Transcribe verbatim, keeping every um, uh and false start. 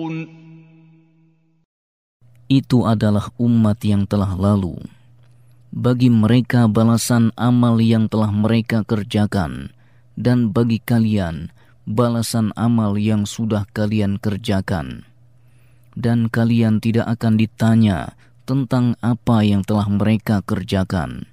Itu adalah umat yang telah lalu. Bagi mereka balasan amal yang telah mereka kerjakan, dan bagi kalian balasan amal yang sudah kalian kerjakan. Dan kalian tidak akan ditanya tentang apa yang telah mereka kerjakan.